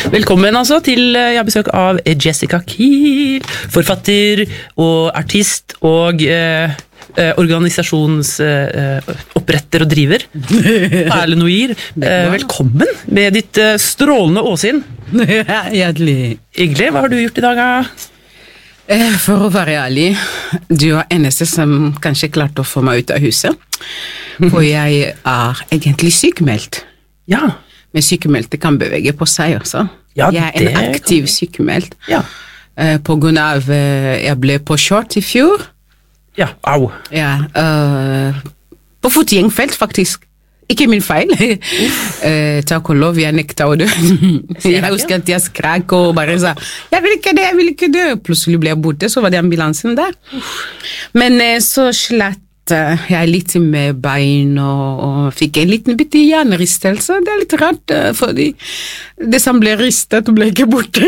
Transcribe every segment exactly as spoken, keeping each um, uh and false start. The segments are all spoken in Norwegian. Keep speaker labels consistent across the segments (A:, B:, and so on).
A: Velkommen altså til jeg har besøk av Jessica Kiel, forfatter og artist og eh, eh, organisasjonsoppretter eh, og driver. Perle Noir, eh, velkommen med ditt eh, strålende åsyn.
B: Hjertelig.
A: Hyggelig, hva har du gjort i dag?
B: Eh, for å være ærlig, du er eneste som kanskje klarte å få meg ut av huset, for jeg er egentlig sykemeldt.
A: Ja.
B: Men sykemeldte kan bevege på seg også.
A: Ja,
B: jeg er en aktiv sykemeldt.
A: Ja.
B: Uh, på grunn av uh, jeg ble på short i fjor.
A: Ja, au.
B: Ja, uh, på fotgjengfelt faktisk. Ikke min feil. uh, takk og lov, jeg nekta å dø. Jeg husker at jeg skrek og bare sa, jeg vil ikke dø, jeg vil ikke dø. Plutselig ble jeg borte, så var det ambulansen der. Men uh, så slett jeg litt med bein og, og fikk en liten bitte hjerneristelse. Det er litt rart, fordi det som ble ristet ble ikke borte.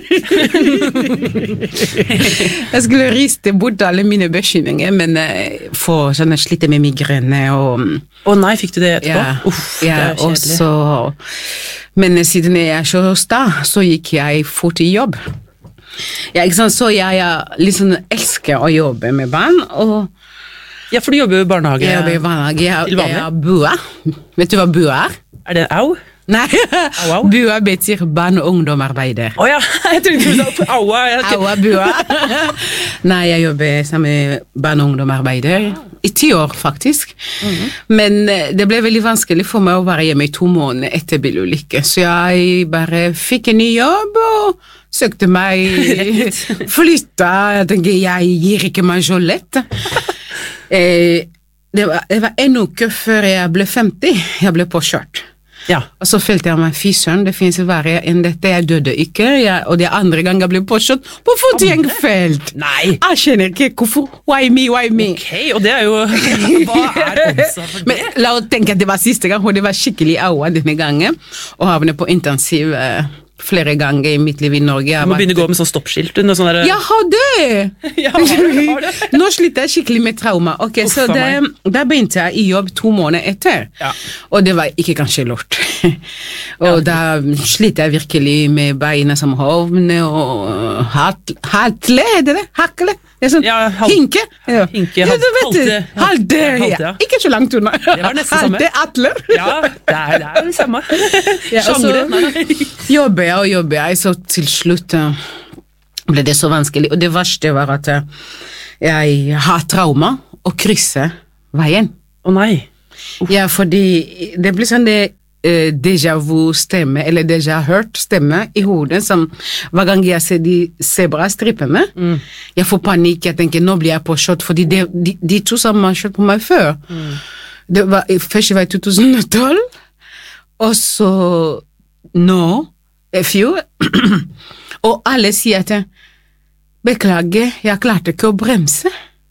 B: Jeg skulle riste bort alle mine beskyldninger, men for sånn jeg sliter med migrene og...
A: Å nei, fikk du det etterpå?
B: Ja,
A: Uff,
B: ja,
A: det er kjedelig.
B: Også, men siden jeg er så sta, så gikk jeg fort i jobb. Ja, ikke sant? Så jeg liksom elsker å jobbe med barn, og
A: ja, for du jobber jo i barnehage.
B: Jeg jobber i barnehage. Jeg,
A: til vanlig.
B: Jeg er bua. Vet du hva bua er?
A: Er det au?
B: Nei,
A: au, au?
B: Bua betyr barn- og ungdomarbeider.
A: Åja, oh, ja. Jeg trodde du sa aua. Jeg...
B: Aua, bua. Nei, jeg jobber sammen med barn- og ungdomarbeider. I ti år, faktisk. Mm-hmm. Men det ble veldig vanskelig for meg å være hjemme i to måneder etter bilulykke. Så jeg bare fikk en ny jobb og søkte meg flytta. Jeg tenker, jeg gir ikke meg så lett. Eh, det, var, det var en uke før jeg ble femti, jeg ble påkjørt.
A: Ja.
B: Og så følte jeg meg fysøren, det finnes verre enn dette, jeg døde ikke, jeg, og det andre gang jeg ble påkjørt på fotgjengfelt.
A: Nei.
B: Jeg skjønner ikke hvorfor, why me, why me?
A: Ok, og det er jo, hva er oddsa for det?
B: Men la oss tenke at det var siste gang, og det var skikkelig aua denne gangen, og havne på intensiv eh, flere ganger i mitt liv i Norge.
A: Du må begynne å gå med sånn stoppskilt. Sånn der...
B: Jeg har det!
A: Jeg har det, har det.
B: Nå sliter jeg skikkelig med trauma. Ok,
A: Uffa
B: så det, da begynte jeg i jobb to måneder etter.
A: Ja.
B: Og det var ikke kanskje lort. Og ja. Da sliter jeg virkelig med beina som hovne og hatle, er det det? Hakle? Det er sånn,
A: ja, hal
B: hinke? Ja.
A: Hinke,
B: ja, du vet det. Halte,
A: halte,
B: ja. Ikke så langt unna.
A: Det var nesten samme.
B: Halte, atler.
A: Ja, det er det, er det samme.
B: Ja,
A: Sjangre.
B: Jobber jeg og jobber jeg, så til slutt uh, ble det så vanskelig. Og det verste var at uh, jeg har trauma og krysser veien.
A: Å nei.
B: Uff. Ja, fordi det blir sånn det uh, déjà vu stemme, eller déjà hørt stemme i hodet, som hver gang jeg ser de zebra-strippene, mm. jeg får panikk, jeg tenker, nå blir jeg påkjørt, fordi de, de, de to som har kjørt på meg før, mm. det var, først var i to tusen og tolv, og så nå, i fjor, og alle sier at beklager, jeg klarte ikke å bremse.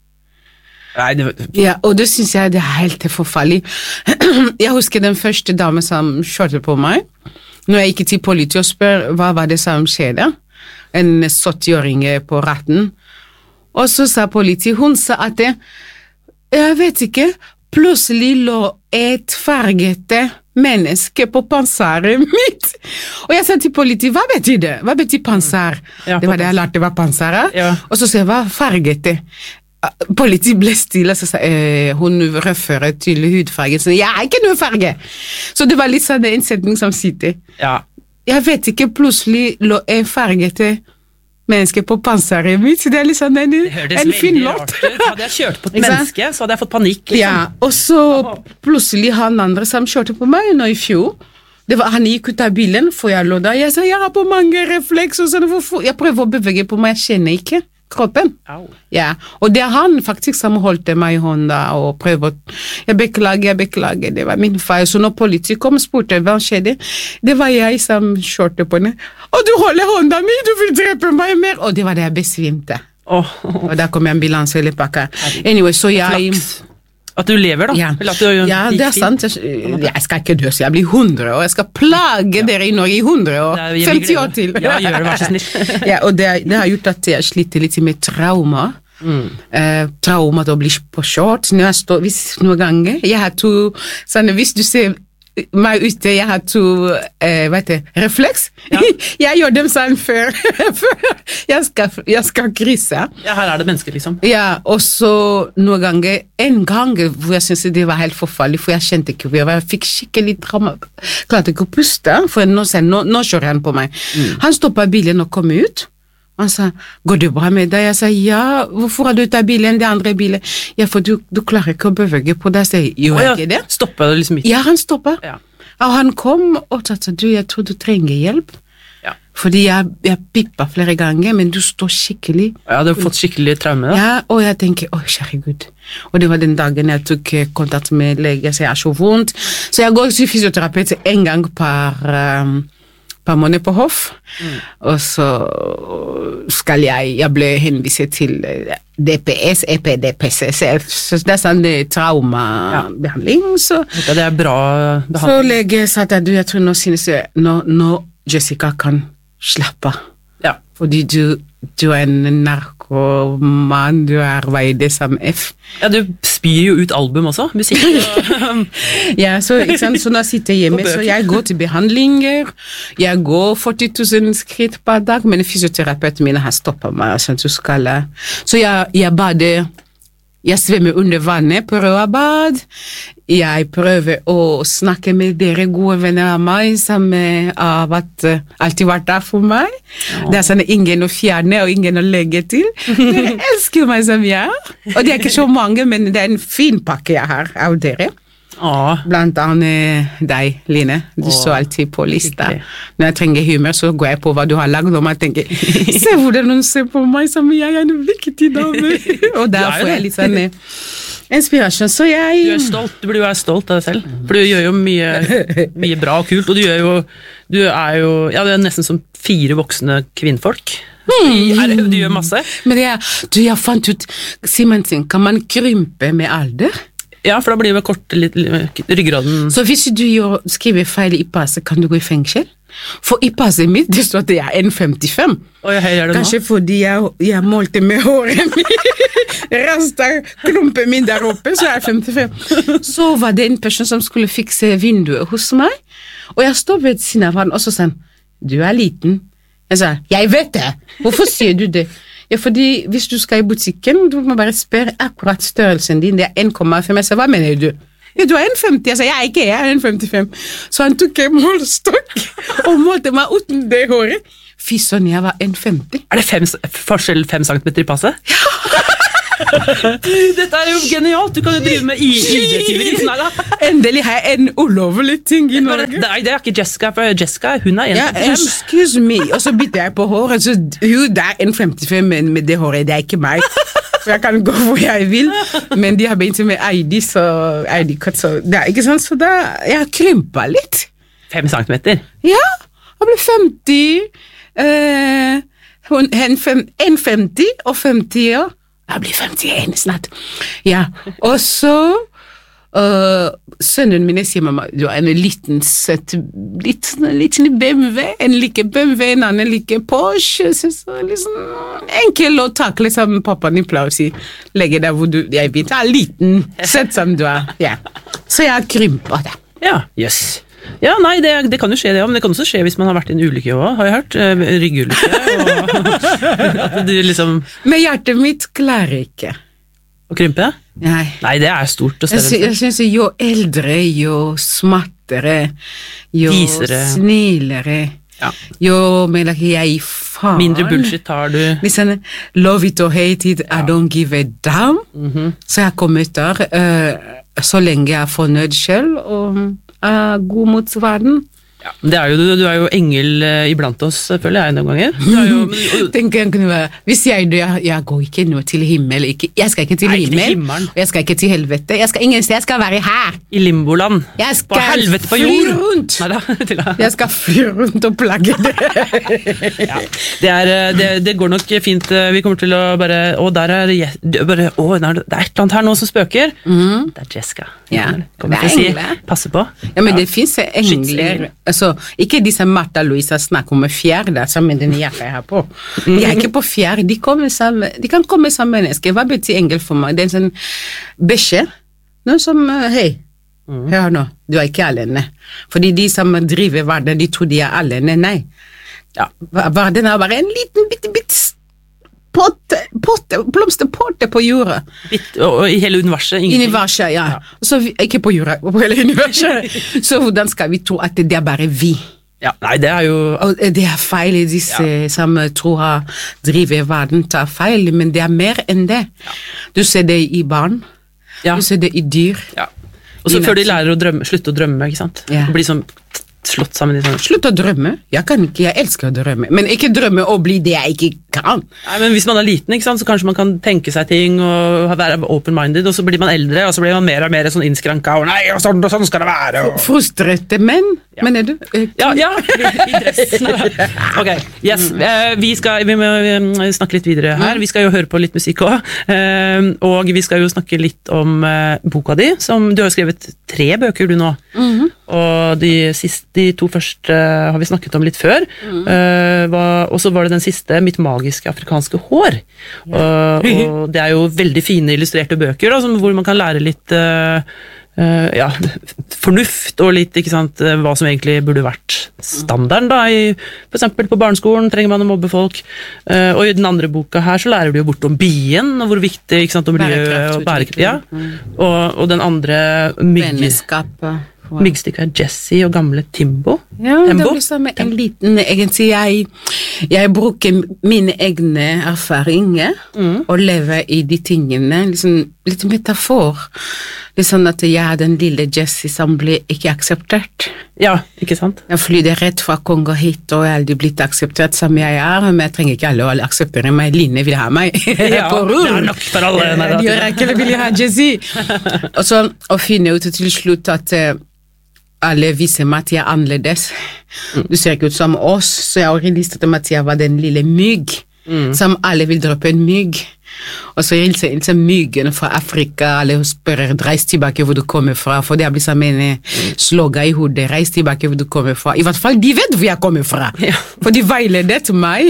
A: Nei, det...
B: Ja, og det synes jeg det er helt forferdelig. Jeg husker den første dame som kjørte på meg. Når jeg gikk til politiet og spør hva var det som skjedde, en sytti-åring på ratten. Og så sa politiet, hun sa at jeg vet ikke, plutselig lå et fargete menneske på panseret mitt. Og jeg sa til politiet, hva betyr det? Hva betyr pansar? Ja, det var det jeg lærte var panseret. Ja. Og så sa jeg, hva fargete? Politiet ble stille, så sa eh, hun referer til hudfargen. Så jeg er ikke noe farge. Så det var litt sånn en setning som sitter. Ja. Jeg vet ikke, plutselig lå en fargete menneske på panseret mitt, så det er liksom en, en fin låt.
A: Hadde jeg kjørt på et menneske, så hadde jeg fått panikk. Liksom.
B: Ja, og så plutselig han andre som kjørte på meg nå i fjor, det var, han gikk ut av bilen, for jeg lå der, jeg sa, jeg har på mange reflekser, så jeg prøver å bevege på meg, jeg kjenner ikke kroppen. Au. Ja, og det er han faktisk som holdt meg i hånda og prøvde, jeg beklager, jeg beklager, det var min feil. Så når politiet kom og spurte hva skjedde, det var jeg som kjørte på henne. Og du holder hånda mi, du vil drepe meg mer. Og det var det jeg besvimte. Oh, oh, oh. Og da kom jeg ambulans eller pakka. Anyway, så jeg...
A: At du lever da?
B: Ja,
A: At du,
B: ja det er sant. Jeg, jeg skal ikke dø, så jeg blir hundre, og jeg skal plage ja. dere i Norge i hundre, og femti år til.
A: Ja, gjør det, vær så snill.
B: Ja, og det, det har gjort at jeg sliter litt med trauma. Mm. Uh, trauma til å bli på short. Når jeg står, hvis noen ganger, jeg har to, sånn, hvis du ser meg ute, jeg har to, eh, vet du, refleks.
A: Ja.
B: Jeg gjør dem sånn før, før jeg, skal, jeg skal krysse.
A: Ja, her er det mennesker, liksom.
B: Ja, og så noen ganger, en gang hvor jeg synes det var helt forferdelig, for jeg kjente ikke, jeg fikk skikkelig trauma, klarte ikke å puste, for nå, nå, nå kjører han på meg. Mm. Han stoppet bilen og kom ut. Han sa, går det bra med deg? Jeg sa, ja, hvorfor har du tatt bilen, det andre bilen? Ja, for du, du klarer ikke å bevege på deg. Jeg sa, jo,
A: ja,
B: ikke det?
A: Stoppet det liksom midt?
B: Ja, han stoppet.
A: Ja.
B: Og han kom og sa, du, jeg tror du trenger hjelp.
A: Ja.
B: Fordi jeg, jeg pippet flere ganger, men du står skikkelig.
A: Ja, du har fått skikkelig traume da.
B: Ja, og jeg tenker, oi, kjære Gud. Og det var den dagen jeg tok kontakt med lege, så jeg har så vondt. Så jeg går til fysioterapeut en gang per... Um, par måneder på hoff, mm. og så skal jeg, jeg ble henvist til D P S, E P D, P C C F, så det er sånn traumabehandling, så,
A: ja, det er bra behandling.
B: Så lege sa at du, jeg tror nå synes jeg, nå, nå Jessica kan slappe,
A: ja.
B: Fordi du, du er en narkoman, du arbeider som F.
A: Ja, du spyr jo ut album også, musikk.
B: Ja, så, ikke sant? Så nå sitter jeg hjemme, så jeg går til behandlinger, jeg går førti tusen skritt per dag, men fysioterapeuten min har stoppet meg, sånn du skal, så jeg, jeg bader, jeg svømmer under vannet på rødbad, jeg prøver å snakke med dere gode venner av meg, som har vært, alltid vært der for meg. Ja. Det er sånn ingen å fjerne og ingen å legge til. Dere elsker meg som jeg er. Og det er ikke så mange, men det er en fin pakke jeg har av dere.
A: Åh.
B: Blant annet deg, Line. Du Åh. Så alltid på lista. Når jeg trenger humør, så går jeg på hva du har lagd, og jeg tenker, se hvordan hun ser på meg som jeg er en viktig dame. Og der får jeg litt sånn inspirasjon, så jeg...
A: Du er stolt, du burde jo være stolt av deg selv, for du gjør jo mye, mye bra og kult, og du gjør jo, du er jo, ja, det er nesten som fire voksne kvinnfolk. Mm. Du gjør masse.
B: Men jeg, du, jeg fant ut, Simen sin, kan man krympe med alder?
A: Ja, for da blir det kort litt, ryggraden.
B: Så hvis du gjør, skriver feil i passet, kan du gå i fengsel? For i passet mitt, det står at jeg er en femtifem.
A: Og jeg er det
B: Kanskje
A: nå?
B: fordi jeg, jeg målte med håret mitt. Rasta klumpen min der oppe, så er jeg femtifem. Så var det en person som skulle fikse vinduet hos meg, og jeg står ved siden av han, og så sa han, du er liten. Jeg sa, jeg vet det. Hvorfor sier du det? Ja, fordi hvis du skal i butikken, du må bare spørre akkurat størrelsen din, det er en komma fem. Jeg sa, hva mener du? Ja, du er en femti. Jeg sa, jeg er ikke, jeg er en femtifem. Så han tok en målstokk og målte meg uten det håret. Fy sånn, jeg var en femti.
A: Er det fem, forskjell fem centimeter i passet? Ja! Dette er jo genialt, du kan jo drive med I D-tyveri.
B: Endelig har jeg en ulovlig ting i Norge.
A: Nei, det er ikke Jessica, for Jessica, hun er en
B: ja, femtifem. Excuse me, og så bytter jeg på håret, så hun det er en femtifem, men med det håret, det er ikke meg. For jeg kan gå hvor jeg vil, men de har begynt med I D, så I D-kort, så det er ikke sånn, så da, jeg har krympet litt.
A: Fem centimeter?
B: Ja, jeg ble femti, eh, en, fem, en femti og femti år. Jeg blir femtien snart. Ja, og så uh, sønnen min sier mamma, du har en liten søtt, liten, liten B M W, en like B M W, en annen like Porsche, så, så liksom enkel å takle som pappaen din pleier å si, legge der hvor du, jeg vet, er liten, søtt som du er. Ja. Så jeg krymper det.
A: Ja, jøss. Yes. Ja, nei, det, det kan jo skje det, men det kan også skje hvis man har vært i en ulykke også, har jeg hørt, uh, ryggulykke, og at du liksom...
B: Men hjertet mitt klarer ikke.
A: Å krympe?
B: Nei.
A: Nei, det er stort å større.
B: Jeg, jeg synes jo eldre, jo smattere, jo
A: Visere.
B: Snillere, ja. Jo mer like jeg faen.
A: Mindre bullshit tar du.
B: Liksom, love it or hate it, ja. I don't give a damn. Mm-hmm. Så jeg kommer ut der, uh, så lenge jeg er fornøyd selv, og... Uh, god mot verden.
A: Ja, det er jo, du, du er jo engel uh, iblant oss, føler jeg noen ganger. Du er jo, men,
B: Tenk, jeg kunne være, hvis jeg dør, jeg, jeg går ikke nå til himmel, ikke, jeg skal ikke til
A: nei,
B: himmel, og jeg skal ikke til helvete, jeg skal ingen sted, jeg skal være her.
A: I limboland.
B: Jeg skal
A: på helvete på
B: fly rundt.
A: Neida, til, ja.
B: Jeg skal fly rundt og plagge det.
A: Ja, det, er, det, det går nok fint, vi kommer til å bare, å, der er det, bare, å, det er et eller annet her nå som spøker. Mm. Det er Jessica.
B: Ja,
A: kommer
B: det er
A: til å si, passe på.
B: Ja, men ja. Det finnes engler, altså, ikke disse Martha Louisa snakker om fjær der, sammen med den jakka jeg har på. De er ikke på fjær, de, sammen, de kan komme som mennesker. Hva betyr engel for meg? Det er en sånn beskjed. Noen som, hei, Hør nå, du er ikke alene. Fordi de som driver verden, de tror de er alene. Nei.
A: Ja.
B: Verden er bare en liten, bitte, bitte potte, potte, blomsterpotte på jorda.
A: Bitt, og, og i hele universet. Ingenting.
B: Universet, ja. ja. Så vi, ikke på jorda, på hele universet. Så hvordan skal vi tro at det er bare vi?
A: Ja, nei, det er jo...
B: Og det er feil, disse ja. som tror har driver verden tar feil, men det er mer enn det. Ja. Du ser det i barn, ja. du ser det i dyr.
A: Ja. Og så før de lærer å drømme, slutte å drømme, ikke sant?
B: Ja.
A: Bli sånn slått sammen i sånn.
B: Slutt å drømme. Jeg kan ikke, jeg elsker å drømme. Men ikke drømme og bli det jeg ikke kan.
A: Nei, men hvis man er liten, ikke sant, så kanskje man kan tenke seg ting og være open-minded, og så blir man eldre, og så blir man mer og mer sånn innskranka, og nei, og sånn, og sånn skal det være. Og...
B: Frustrerte menn,
A: ja.
B: mener du?
A: Ja, ja, i dressen. Ok, yes. Vi, skal, vi må snakke litt videre her. Vi skal jo høre på litt musikk også, og vi skal jo snakke litt om boka di, som du har skrevet tre bøker du nå, mm-hmm. og de siste De to første har vi snakket om litt før, mm. uh, og så var det den siste, Mitt magiske afrikanske hår. Ja. Uh, og det er jo veldig fine illustrerte bøker, da, som, hvor man kan lære litt uh, uh, ja, fornuft, og litt, ikke sant, hva som egentlig burde vært standarden, da, i, for eksempel på barneskolen, trenger man å mobbe folk. Uh, og i den andre boka her, så lærer du jo bort om bien, og hvor viktig, ikke sant, om miljø og bærekraft. Ja. Og, og den andre,
B: Menneskapet.
A: Wow. Myggstykket er Jessie og gamle Timbo.
B: Ja, Tembo. Det blir som en liten, egentlig, jeg, jeg bruker mine egne erfaringer mm. og lever i de tingene, liksom, litt metafor. Det er sånn at jeg er den lille Jessie som blir ikke akseptert.
A: Ja, ikke sant?
B: Jeg flydde rett fra Kongo hit, og jeg har aldri blitt akseptert som jeg er, men jeg trenger ikke alle å akseptere meg. Line vil ha meg.
A: Ja, det er nok for alle.
B: De gjør ikke det, vil ha Jessie. Og så å finne ut til slutt at alle viser meg at jeg er annerledes. Du ser ikke ut som oss, så jeg har realisert at jeg var den lille mygg, mm. som alle vil droppe en mygg. Og så er det liksom myggen fra Afrika, alle spør, reis tilbake hvor du kommer fra, for det har blitt som en slogga i hodet, reis tilbake hvor du kommer fra. I hvert fall, de vet hvor jeg kommer fra, ja. For de veiledet meg,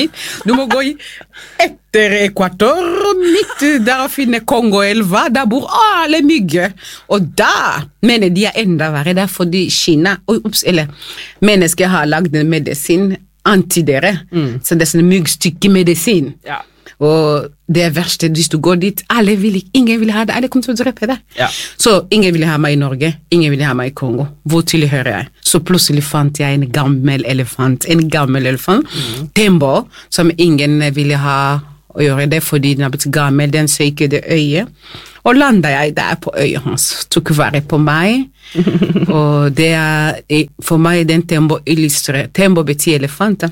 B: du må gå i etter ekvator, midt der å finne Kongo-elva, der bor alle mygger, og da mener de er enda verre, der fordi Kina, ups, eller mennesker har lagd en medisin anti dere, mm. så det er sånn myggstykkemedisin. Ja. Og det er verste, hvis du går dit, alle vil ikke, ingen vil ha det, alle kommer til å drepe det. Ja. Så ingen vil ha meg i Norge, ingen vil ha meg i Kongo. Hvor tilhører jeg? Så plutselig fant jeg en gammel elefant, en gammel elefant, mm. Tembo, som ingen ville ha å gjøre det, fordi den har blitt gammel, den ser ikke det øyet. Og landet jeg der på øyet hans, tok vare på meg, og det er, for meg, den Tembo illustrerer, Tembo betyr elefant,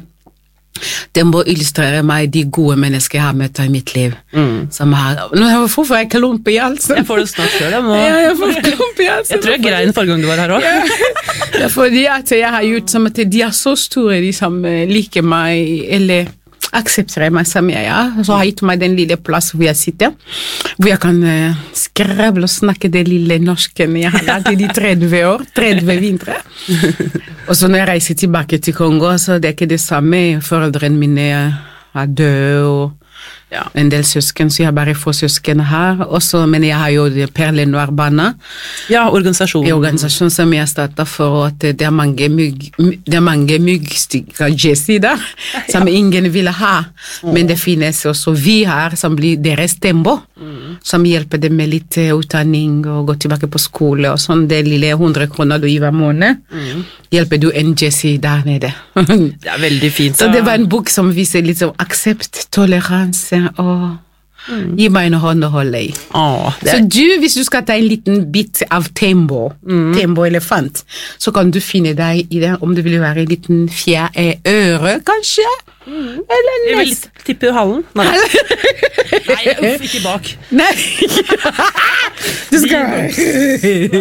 B: den må illustrere meg de gode mennesker jeg har møtt i mitt liv. Mm. Som har, nå får jeg klump i halsen.
A: Jeg får det snart selv, jeg må...
B: Ja, jeg får klump i halsen.
A: Jeg tror jeg grein forrige gang du var her også.
B: Ja. Det er fordi at jeg har gjort som at de er så store, de som liker meg, eller aksepterer meg som jeg er. Så har jeg gitt meg den lille plass hvor jeg sitter, hvor jeg kan uh, skrable og snakke det lille norsken jeg har lært i de tretti år, tretti vintre. Og så når jeg reiser tilbake til Kongo, så det er ikke det samme. Foreldrene mine er døde, og ja. En del søsken, så jeg har bare få søsken her. Også, men jeg har jo Perle Noir-bana.
A: Ja, organisasjon.
B: En organisasjon som jeg har startet for at det er mange mygg, det er mange myggstykker Jessie der, som ja. Ingen vil ha. Men det finnes også vi her, som blir deres Tembo, mm. som hjelper dem med litt utdanning og gå tilbake på skole og sånn. Det lille hundre kroner du gir hver måned, mm. hjelper du en Jessie der nede.
A: Det er veldig fint.
B: Så det var en bok som viser litt sånn aksept, toleranse, og mm. gi meg en hånd å holde i.
A: Åh, det...
B: Så du, hvis du skal ta en liten bit av Tembo, mm. Tembo-elefant, så kan du finne deg i det, om det vil være en liten fjær i øret, kanskje? Mm. Eller nest.
A: Jeg vil tippe halen. Nei, Nei uff, ikke bak.
B: Nei, du skal...